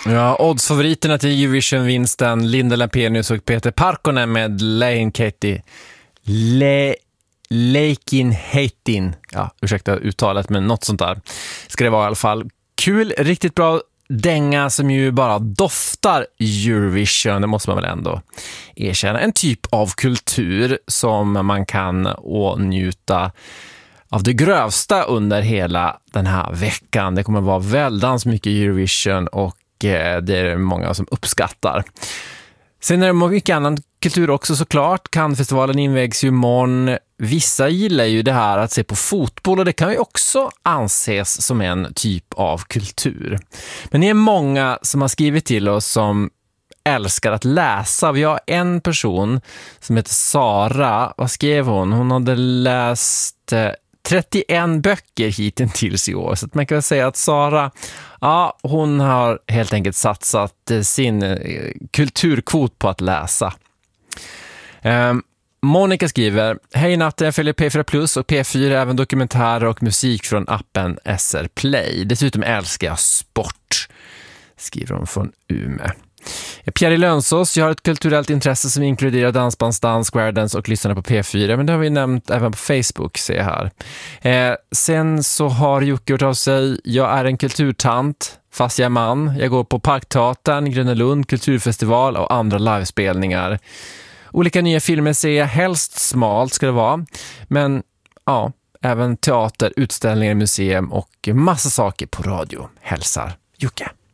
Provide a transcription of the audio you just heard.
Ja, oddsfavoriterna till Eurovision-vinsten Linda Lampenius och Peter Parkkonen med Leikin-Heitin. Ja, ursäkta uttalet, men något sånt där ska det vara i alla fall. Kul, riktigt bra dänga som ju bara doftar Eurovision, det måste man väl ändå erkänna. En typ av kultur som man kan åtnjuta av det grövsta under hela den här veckan. Det kommer vara väldans mycket Eurovision och det är många som uppskattar. Sen är det mycket annan kultur också såklart. Cannesfestivalen invägs ju imorgon. Vissa gillar ju det här att se på fotboll och det kan ju också anses som en typ av kultur. Men det är många som har skrivit till oss som älskar att läsa. Vi har en person som heter Sara. Vad skrev hon? Hon hade läst 31 böcker hittills i år. Så att man kan säga att Sara, ja, hon har helt enkelt satsat sin kulturkvot på att läsa. Monica skriver: Hej Natte, jag följer P4 Plus och P4, även dokumentärer och musik från appen SR Play. Dessutom älskar jag sport, skriver hon från Umeå. Pierre Lönsås, jag har ett kulturellt intresse som inkluderar dansbandsdans, squaredance och lyssnar på P4, men det har vi nämnt även på Facebook, ser jag här. Sen så har Jocke gjort av sig: jag är en kulturtant, fast jag är man. Jag går på Parkteatern, Gröna Lund, kulturfestival och andra livespelningar. Olika nya filmer ser jag, helst smalt ska det vara. Men ja, även teater, utställningar, museum och massa saker på radio. Hälsar Jocke.